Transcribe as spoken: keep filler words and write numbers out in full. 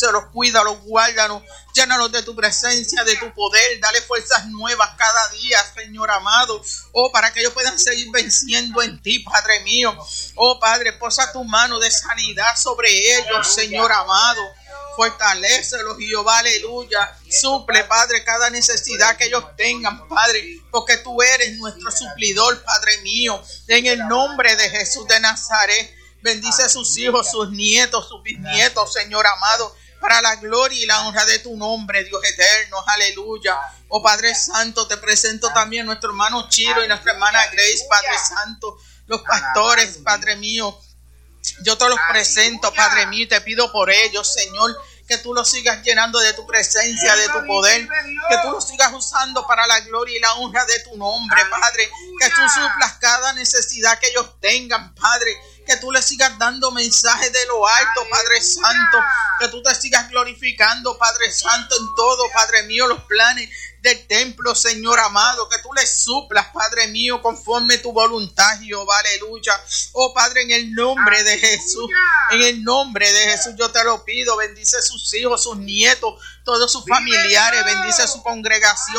bendícelos, cuídalos, guárdanos, llénalos de tu presencia, de tu poder, dale fuerzas nuevas cada día, Señor amado, oh, para que ellos puedan seguir venciendo en ti, Padre mío. Oh, Padre, posa tu mano de sanidad sobre ellos, Señor amado. Fortalécelos, Jehová, aleluya. Suple, Padre, cada necesidad que ellos tengan, Padre, porque tú eres nuestro suplidor, Padre mío. En el nombre de Jesús de Nazaret, bendice a sus hijos, sus nietos, sus bisnietos, Señor amado, para la gloria y la honra de tu nombre, Dios eterno, aleluya. Oh, Padre Santo, te presento también a nuestro hermano Chiro y nuestra hermana Grace, Padre Santo, los pastores, Padre mío. Yo te los presento, Padre mío, y te pido por ellos, Señor, que tú los sigas llenando de tu presencia, de tu poder, que tú los sigas usando para la gloria y la honra de tu nombre, Padre, que tú suplas cada necesidad que ellos tengan, Padre, que tú les sigas dando mensajes de lo alto, Padre Santo, que tú te sigas glorificando, Padre Santo, en todo, Padre mío, los planes del templo, Señor amado, que tú les suplas, Padre mío, conforme tu voluntad, Jehová, aleluya. Oh, Padre, en el nombre de Jesús, en el nombre de Jesús yo te lo pido, bendice a sus hijos, sus nietos, todos sus familiares, bendice a su congregación.